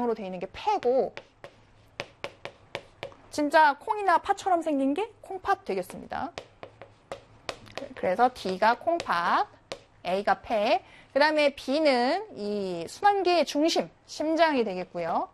모양으로 되어 있는 게 폐고 진짜 콩이나 파처럼 생긴 게 콩팥 되겠습니다. 그래서 D가 콩팥, A가 폐, 그 다음에 B는 이 순환계의 중심, 심장이 되겠고요.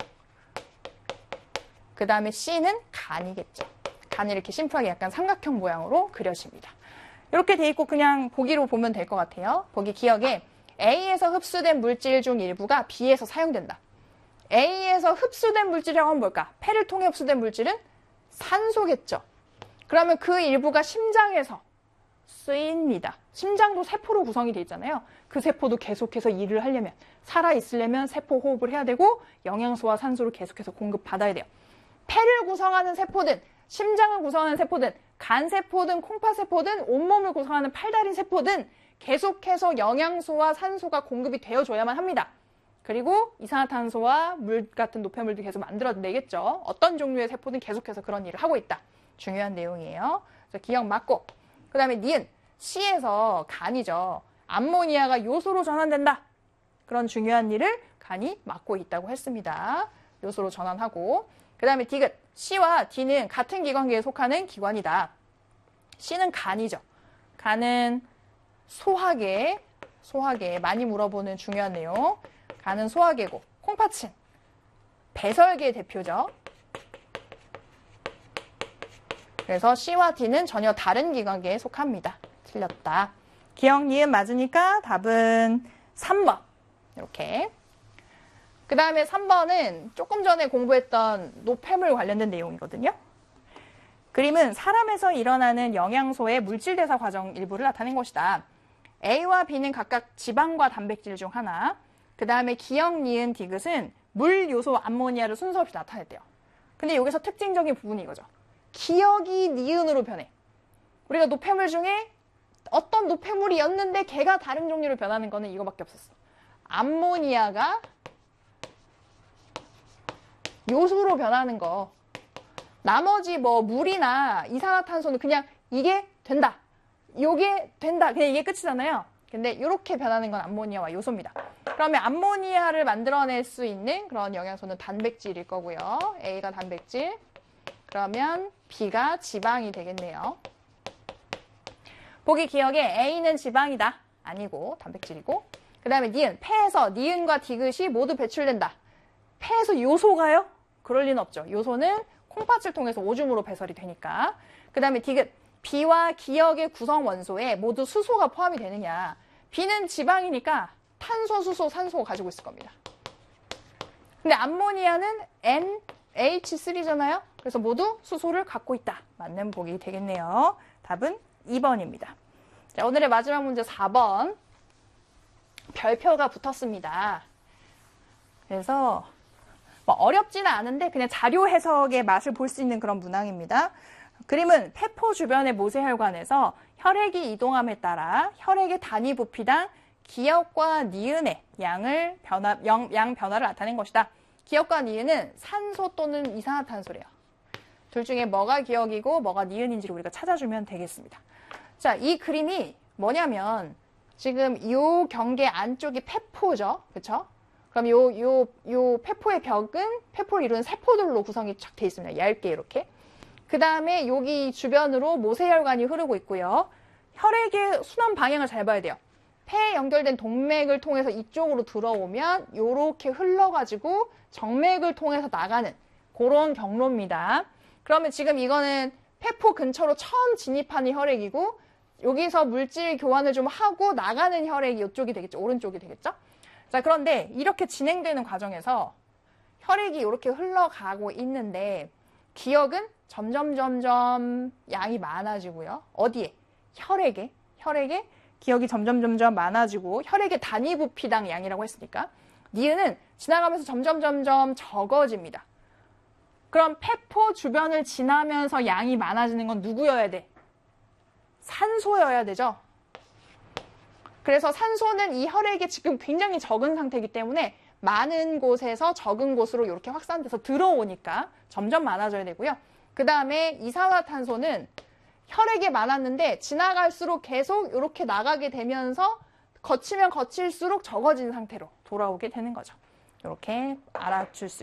그 다음에 C는 간이겠죠. 간이 이렇게 심플하게 약간 삼각형 모양으로 그려집니다. 이렇게 돼 있고 그냥 보기로 보면 될 것 같아요. 보기 기억에 A에서 흡수된 물질 중 일부가 B에서 사용된다. A에서 흡수된 물질이라고 하면 뭘까? 폐를 통해 흡수된 물질은 산소겠죠. 그러면 그 일부가 심장에서 쓰입니다. 심장도 세포로 구성이 돼 있잖아요. 그 세포도 계속해서 일을 하려면, 살아있으려면 세포 호흡을 해야 되고 영양소와 산소를 계속해서 공급받아야 돼요. 폐를 구성하는 세포든 심장을 구성하는 세포든 간세포든 콩팥세포든 온몸을 구성하는 팔다리 세포든 계속해서 영양소와 산소가 공급이 되어줘야만 합니다. 그리고 이산화탄소와 물 같은 노폐물도 계속 만들어내겠죠. 어떤 종류의 세포든 계속해서 그런 일을 하고 있다. 중요한 내용이에요. 그래서 기억 맞고. 그 다음에 니은, C에서 간이죠. 암모니아가 요소로 전환된다. 그런 중요한 일을 간이 맡고 있다고 했습니다. 요소로 전환하고. 그 다음에 디귿, C와 D는 같은 기관계에 속하는 기관이다. C는 간이죠. 간은 소화계 많이 물어보는 중요한 내용. 간은 소화계고 콩팥은 배설계 대표죠. 그래서 C와 D는 전혀 다른 기관계에 속합니다. 틀렸다. 기억, 니은 맞으니까 답은 3번. 이렇게. 그 다음에 3번은 조금 전에 공부했던 노폐물 관련된 내용이거든요. 그림은 사람에서 일어나는 영양소의 물질대사 과정 일부를 나타낸 것이다. A와 B는 각각 지방과 단백질 중 하나. 그 다음에 기억, 니은, 디귿은 물 요소 암모니아를 순서 없이 나타냈대요. 근데 여기서 특징적인 부분이 이거죠. 기억이 니은으로 변해. 우리가 노폐물 중에 어떤 노폐물이었는데 걔가 다른 종류로 변하는 거는 이거밖에 없었어. 암모니아가 요소로 변하는 거. 나머지 뭐 물이나 이산화탄소는 그냥 이게 된다. 요게 된다. 그냥 이게 끝이잖아요. 근데 이렇게 변하는 건 암모니아와 요소입니다. 그러면 암모니아를 만들어낼 수 있는 그런 영양소는 단백질일 거고요. A가 단백질. 그러면 B가 지방이 되겠네요. 보기 기억에 A는 지방이다. 아니고 단백질이고. 그 다음에 니은, 폐에서 니은과 디귿이 모두 배출된다. 폐에서 요소가요? 그럴 리는 없죠. 요소는 콩팥을 통해서 오줌으로 배설이 되니까. 그 다음에 디귿, B와 기억의 구성 원소에 모두 수소가 포함이 되느냐. B는 지방이니까 탄소, 수소, 산소가 가지고 있을 겁니다. 근데 암모니아는 NH3잖아요. 그래서 모두 수소를 갖고 있다. 맞는 보기 되겠네요. 답은 2번입니다. 자, 오늘의 마지막 문제 4번. 별표가 붙었습니다. 그래서 뭐 어렵지는 않은데 그냥 자료 해석의 맛을 볼 수 있는 그런 문항입니다. 그림은 폐포 주변의 모세혈관에서 혈액이 이동함에 따라 혈액의 단위 부피당 기억과 니은의 양 변화를 나타낸 것이다. 기억과 니은은 산소 또는 이산화탄소래요. 둘 중에 뭐가 기억이고 뭐가 니은인지를 우리가 찾아주면 되겠습니다. 자, 이 그림이 뭐냐면 지금 이 경계 안쪽이 폐포죠. 그렇죠? 그럼 요 폐포의 벽은 폐포를 이루는 세포들로 구성이 쫙 돼 있습니다. 얇게 이렇게. 그 다음에 여기 주변으로 모세혈관이 흐르고 있고요. 혈액의 순환 방향을 잘 봐야 돼요. 폐에 연결된 동맥을 통해서 이쪽으로 들어오면 이렇게 흘러가지고 정맥을 통해서 나가는 그런 경로입니다. 그러면 지금 이거는 폐포 근처로 처음 진입하는 혈액이고 여기서 물질 교환을 좀 하고 나가는 혈액이 이쪽이 되겠죠. 오른쪽이 되겠죠. 자, 그런데 이렇게 진행되는 과정에서 혈액이 이렇게 흘러가고 있는데 기억은 점점 양이 많아지고요. 어디에? 혈액에 기억이 점점 많아지고 혈액의 단위 부피당 양이라고 했으니까 니은은 지나가면서 점점 적어집니다. 그럼 폐포 주변을 지나면서 양이 많아지는 건 누구여야 돼? 산소여야 되죠. 그래서 산소는 이 혈액에 지금 굉장히 적은 상태이기 때문에 많은 곳에서 적은 곳으로 이렇게 확산돼서 들어오니까 점점 많아져야 되고요. 그 다음에 이산화탄소는 혈액에 많았는데 지나갈수록 계속 이렇게 나가게 되면서 거치면 거칠수록 적어진 상태로 돌아오게 되는 거죠. 이렇게 알아줄 수